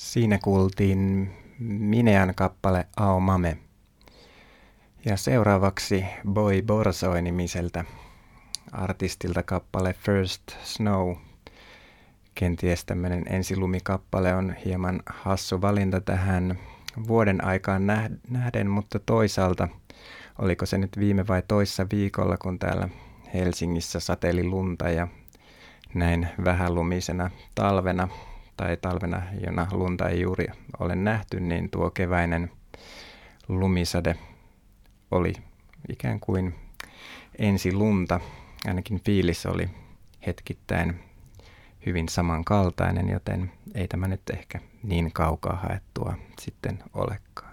Siinä kuultiin Minean kappale Ao Mame. Ja seuraavaksi Boy Borsoi-nimiseltä artistilta kappale First Snow. Kenties tämmöinen ensilumikappale on hieman hassu valinta tähän vuoden aikaan nähden, mutta toisaalta oliko se nyt viime vai toissa viikolla, kun täällä Helsingissä sateli lunta ja näin vähälumisena talvena, tai talvena, jona lunta ei juuri ole nähty, niin tuo keväinen lumisade oli ikään kuin ensi lunta. Ainakin fiilis oli hetkittäin hyvin samankaltainen, joten ei tämä nyt ehkä niin kaukaa haettua sitten olekaan.